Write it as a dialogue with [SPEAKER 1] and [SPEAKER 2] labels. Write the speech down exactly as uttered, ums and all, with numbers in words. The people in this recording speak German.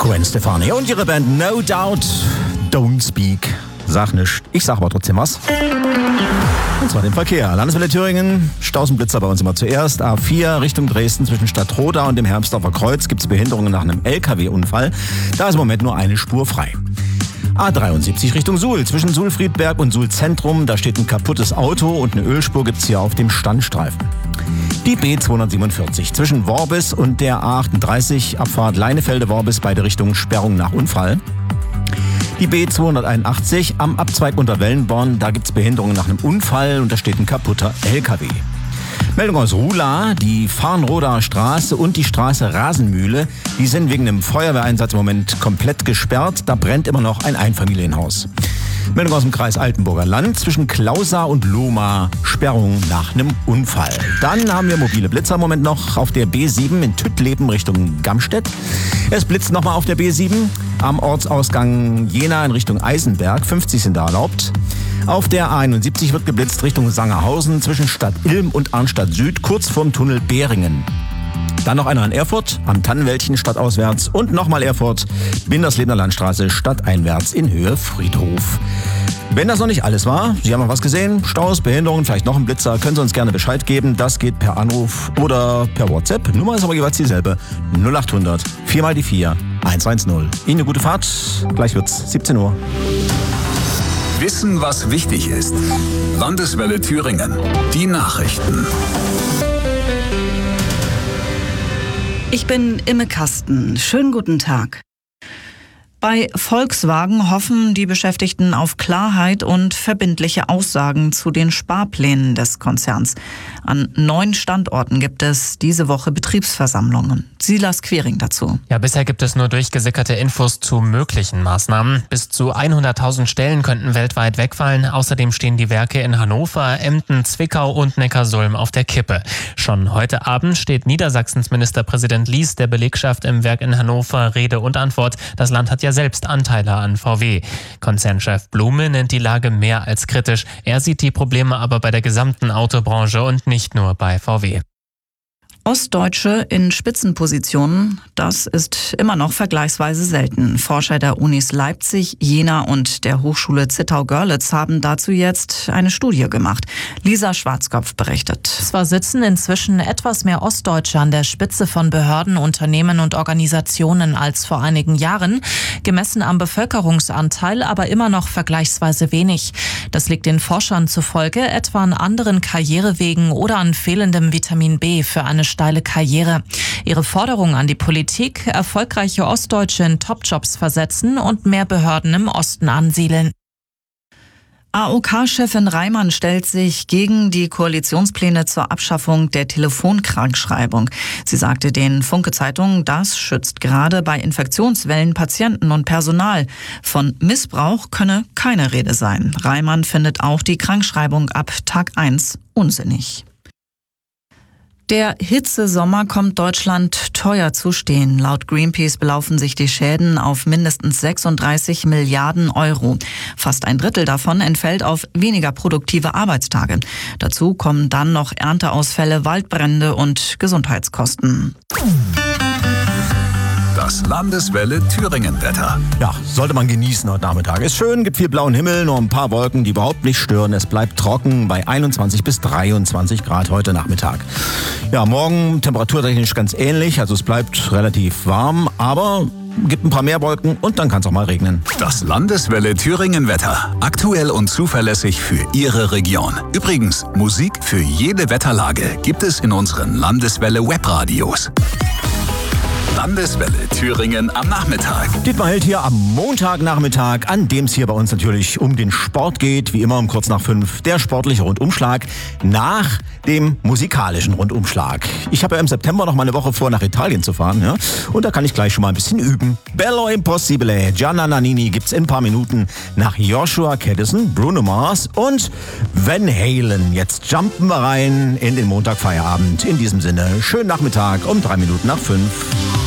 [SPEAKER 1] Gwen Stefani und ihre Band No Doubt, Don't Speak. Sag nicht, ich sag aber trotzdem was. Und zwar den Verkehr. Landeswelle Thüringen, Staus und Blitzer bei uns immer zuerst. A vier Richtung Dresden zwischen Stadtroda und dem Hermsdorfer Kreuz gibt es Behinderungen nach einem L K W-Unfall. Da ist im Moment nur eine Spur frei. A dreiundsiebzig Richtung Suhl, zwischen Suhl-Friedberg und Suhl-Zentrum. Da steht ein kaputtes Auto und eine Ölspur gibt's hier auf dem Standstreifen. Die B zweihundertsiebenundvierzig zwischen Worbis und der A achtunddreißig, Abfahrt Leinefelde-Worbis, beide Richtungen Sperrung nach Unfall. Die B zweihunderteinundachtzig am Abzweig unter Wellenborn, da gibt's Behinderungen nach einem Unfall und da steht ein kaputter L K W. Meldung aus Ruhla, die Farnroder Straße und die Straße Rasenmühle, die sind wegen einem Feuerwehreinsatz im Moment komplett gesperrt. Da brennt immer noch ein Einfamilienhaus. Meldung aus dem Kreis Altenburger Land, zwischen Klausa und Lohmar, Sperrung nach einem Unfall. Dann haben wir mobile Blitzer im Moment noch auf der B sieben in Tüttleben Richtung Gamstedt. Es blitzt nochmal auf der B sieben am Ortsausgang Jena in Richtung Eisenberg, fünfzig sind da erlaubt. Auf der A einundsiebzig wird geblitzt Richtung Sangerhausen zwischen Stadt Ilm und Arnstadt Süd, kurz vorm Tunnel Beringen. Dann noch einer in Erfurt, am Tannenwäldchen stadtauswärts und nochmal Erfurt, Binderslebener Landstraße stadteinwärts in Höhe Friedhof. Wenn das noch nicht alles war, Sie haben noch was gesehen, Staus, Behinderungen, vielleicht noch ein Blitzer, können Sie uns gerne Bescheid geben. Das geht per Anruf oder per WhatsApp. Nummer ist aber jeweils dieselbe, null achthundert, vier mal die vier, hundertzehn. Ihnen eine gute Fahrt, gleich wird's siebzehn Uhr.
[SPEAKER 2] Wissen, was wichtig ist. Landeswelle Thüringen. Die Nachrichten.
[SPEAKER 3] Ich bin Imme Kasten. Schönen guten Tag. Bei Volkswagen hoffen die Beschäftigten auf Klarheit und verbindliche Aussagen zu den Sparplänen des Konzerns. An neun Standorten gibt es diese Woche Betriebsversammlungen. Silas Quering dazu.
[SPEAKER 4] Ja, bisher gibt es nur durchgesickerte Infos zu möglichen Maßnahmen. Bis zu hunderttausend Stellen könnten weltweit wegfallen. Außerdem stehen die Werke in Hannover, Emden, Zwickau und Neckarsulm auf der Kippe. Schon heute Abend steht Niedersachsens Ministerpräsident Lies der Belegschaft im Werk in Hannover Rede und Antwort. Das Land hat ja selbst Anteile an V W. Konzernchef Blume nennt die Lage mehr als kritisch. Er sieht die Probleme aber bei der gesamten Autobranche und nicht nur bei V W.
[SPEAKER 3] Ostdeutsche in Spitzenpositionen, das ist immer noch vergleichsweise selten. Forscher der Unis Leipzig, Jena und der Hochschule Zittau-Görlitz haben dazu jetzt eine Studie gemacht. Lisa Schwarzkopf berichtet.
[SPEAKER 5] Zwar sitzen inzwischen etwas mehr Ostdeutsche an der Spitze von Behörden, Unternehmen und Organisationen als vor einigen Jahren, gemessen am Bevölkerungsanteil aber immer noch vergleichsweise wenig. Das liegt den Forschern zufolge etwa an anderen Karrierewegen oder an fehlendem Vitamin B für eine steile Karriere. Ihre Forderung an die Politik: erfolgreiche Ostdeutsche in Topjobs versetzen und mehr Behörden im Osten ansiedeln.
[SPEAKER 3] A O K-Chefin Reimann stellt sich gegen die Koalitionspläne zur Abschaffung der Telefonkrankschreibung. Sie sagte den Funke-Zeitungen, das schützt gerade bei Infektionswellen Patienten und Personal. Von Missbrauch könne keine Rede sein. Reimann findet auch die Krankschreibung ab Tag eins unsinnig. Der Hitzesommer kommt Deutschland teuer zu stehen. Laut Greenpeace belaufen sich die Schäden auf mindestens sechsunddreißig Milliarden Euro. Fast ein Drittel davon entfällt auf weniger produktive Arbeitstage. Dazu kommen dann noch Ernteausfälle, Waldbrände und Gesundheitskosten.
[SPEAKER 2] Das Landeswelle Thüringen-Wetter.
[SPEAKER 1] Ja, sollte man genießen heute Nachmittag. Ist schön, gibt viel blauen Himmel, nur ein paar Wolken, die überhaupt nicht stören. Es bleibt trocken bei einundzwanzig bis dreiundzwanzig Grad heute Nachmittag. Ja, morgen temperaturtechnisch ganz ähnlich, also es bleibt relativ warm, aber gibt ein paar mehr Wolken und dann kann es auch mal regnen.
[SPEAKER 2] Das Landeswelle Thüringen-Wetter. Aktuell und zuverlässig für Ihre Region. Übrigens, Musik für jede Wetterlage gibt es in unseren Landeswelle Webradios. Landeswelle Thüringen am Nachmittag.
[SPEAKER 1] Dietmar Held hier am Montagnachmittag, an dem es hier bei uns natürlich um den Sport geht, wie immer um kurz nach fünf, der sportliche Rundumschlag nach dem musikalischen Rundumschlag. Ich habe ja im September noch mal eine Woche vor, nach Italien zu fahren, ja? Und da kann ich gleich schon mal ein bisschen üben. Bello Impossibile, Gianna Nannini gibt's in ein paar Minuten nach Joshua Caddison, Bruno Mars und Van Halen. Jetzt jumpen wir rein in den Montagfeierabend. In diesem Sinne, schönen Nachmittag um drei Minuten nach fünf.